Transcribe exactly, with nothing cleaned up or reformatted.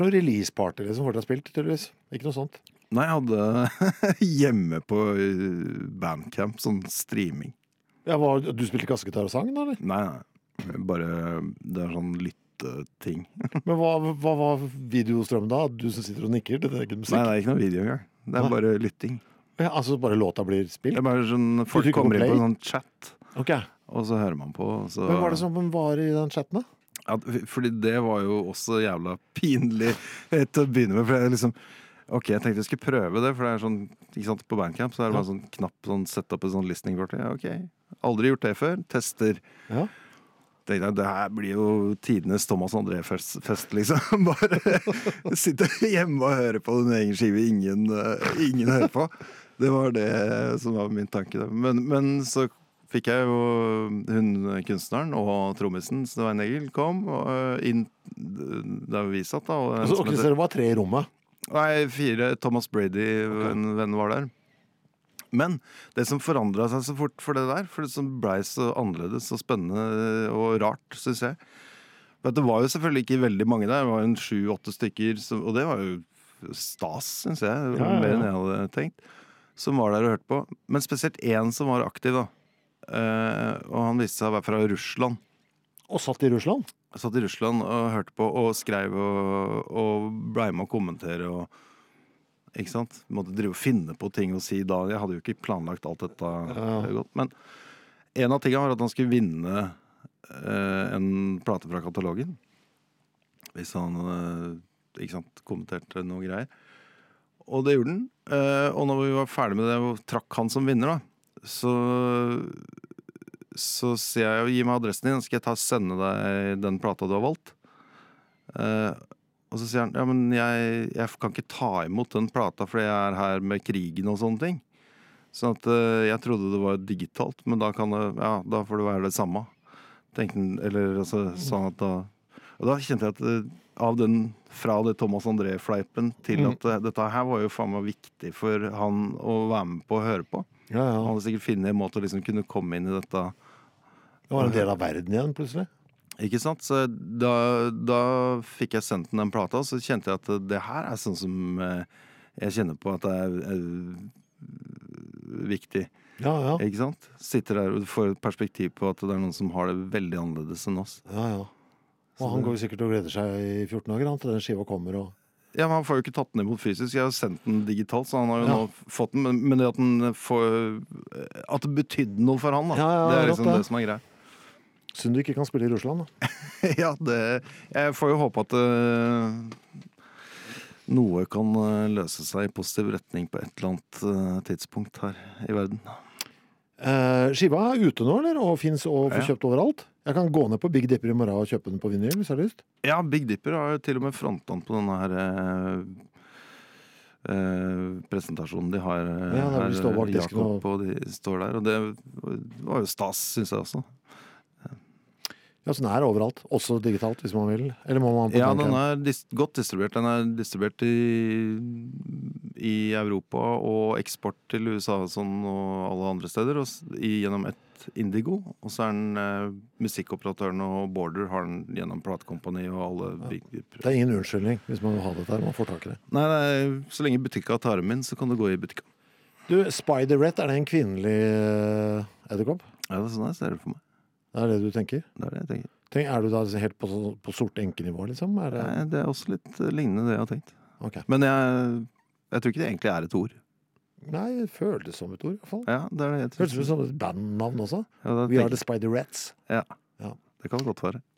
Noen release-party liksom, hvor du har spilt, tydeligvis. Ikke noe sånt. Nei, jeg hadde hjemme på Bandcamp, sånn streaming. Ja, var, du spilte kassegitar og sang, da, eller? Nei, nei, bare det er sånn lytteting. Men hva, hva var videostrømmen da? Du som sitter og nikker til egen musikk? Nei, det er ikke noe video engang. Det er Nei. bare lytting. Ja, altså bare låta blir spilt? Det er bare sånn, folk trykker på kommer inn på play? en sånn chat, Ok. og så hører man på. Og så... Hvem var det som var i den chatten, da? Ja, fordi det var jo også jævla pinlig til å begynne med. For jeg liksom Ok, jeg tenkte jeg skulle prøve det, for det er sånn, ikke sant, på Bandcamp så er det bare sånn knapp, sånn sett opp et sånn listening party. Ja, ok, aldri gjort det før. Tester. Ja. Tenkte jeg, det her blir jo tidenes Thomas André-fest, fest, liksom. Bare sitte hjemme og høre på din egen skive ingen, uh, ingen hører på. Det var det som var min tanke da. Men, men så fikk jeg jo hun kunstneren og trommisen Svein Egil kom og inn der vi satt da. Og Altså, ok, så det var tre i rommet? Nei, fire. Thomas Brady, okay. en venn var der. Men det som forandret seg så fort for det der, for det som ble så annerledes og spennende og rart, synes jeg. Men det var jo selvfølgelig ikke veldig mange der, det var en sju-åtte stykker, som, og det var jo stas, synes jeg, ja, ja, ja. Mer enn jeg hadde tenkt, som var der og hørte på. Men spesielt en som var aktiv da, uh, og han viste seg å være fra Russland. Og satt i Russland? Jeg satt i Russland og hørte på og skrev og, og ble med å kommentere og ikke sant? Måtte drive og finne på ting å si da. Jeg hadde jo ikke planlagt alt dette ja. godt. Men en av tingene var at han skulle vinne eh, en plate fra katalogen. Hvis han eh, ikke sant, kommenterte noe greier. Og det gjorde han. Eh, og når vi var ferdig med det og trakk han som vinner da, så så sier jeg, gi meg adressen din, skal jeg ta og sende deg den plata du har valgt. Eh, og så sier han, ja, men jeg, jeg kan ikke ta imot den plata, for jeg er her med krigen og sånne ting. Sånn at eh, jeg trodde det var digitalt, men da kan det, ja, da får det være det samme. Tenkte han, eller altså, sånn at da, og da kjente jeg at eh, av den, fra det Thomas André-fleipen til at eh, dette her var jo faen meg viktig for han å være med på å høre på. Ja, ja. Han hadde sikkert finnet en måte å liksom kunne komme inn i dette. Det var en del av verden igjen, plutselig. Ikke sant? Så da, da fikk jeg sendt den den plata, og så kjente jeg at det her er sånn som jeg kjenner på at det er, er viktig. Ja, ja. Ikke sant? Sitter der og får et perspektiv på at det er noen som har det veldig annerledes enn oss. Ja, ja. Og så han går jo sikkert og gleder seg i fjorten dager, han, til den skiva kommer og... Ja, men han får jo ikke tatt den imot fysisk. Jeg har sendt den digitalt, så han har jo ja. nå fått den. Men, men det at den får... At det betydde noe for han, da. Ja, ja, det er liksom det. det som er greia. Synd du ikke kan spille i Russland, da. Ja, det... Jeg får jo håpe at uh, noe kan løse seg i positiv retning på et eller annet uh, tidspunkt her i verden. Uh, skiva er ute nå, eller? Og finnes å få ja. kjøpt overalt? Jeg kan gå ned på Big Dipper i morgen og kjøpe den på vinyl, hvis jeg har lyst. Ja, Big Dipper har jo til og med fronten på denne her uh, uh, presentasjonen de har. Uh, ja, der de står bak disken Jakob, og de står der, og det var jo stas, synes jeg også. Ja, så den er overalt, også digitalt hvis man vil. Eller må man på ja, den er dis godt distribuert. Den er distribuert i, i Europa og eksport til U S A sånn, og alle andre steder, og i, gjennom et Indigo. Og så er den eh, musikkoperatøren og Border har den gjennom Platekompani og alle ja. Big Dipper. Det er ingen unnskyldning hvis man vil ha dette her, man får tak i det. Nei, nei, så lenge butikka tar dem inn, så kan det gå i butikka. Du, Spider-Ret, er det en kvinnelig uh, edderkopp? Ja, det er sånn jeg ser det for meg. Det er det du tenker? Det er det jeg tenker. Tenk, er du da helt på, på sort enkenivå, liksom? Er det... Nei, det er også litt lignende det jeg har tenkt. Okay. Men jeg, jeg tror ikke det egentlig er et ord. Nei, det føles som et ord, i hvert fall. Ja, det er det. Føles det som et bandnavn også? Ja, We tenker... are the Spider-Rats. Ja. ja, det kan godt være.